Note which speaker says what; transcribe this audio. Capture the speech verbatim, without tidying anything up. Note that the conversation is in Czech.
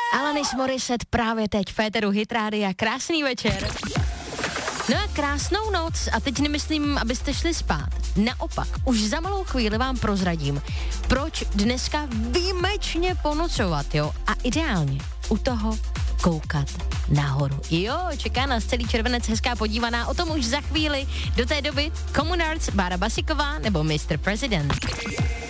Speaker 1: Alanis Morissette právě teď v Féteru Hit Rádia. Krásný večer. No a krásnou noc, a teď nemyslím, abyste šli spát. Naopak, už za malou chvíli vám prozradím, proč dneska výjimečně ponocovat, jo? A ideálně u toho koukat nahoru. Jo, čeká nás celý červenec, hezká podívaná, o tom už za chvíli. Do té doby Common Arts, Bára Basiková nebo mister President.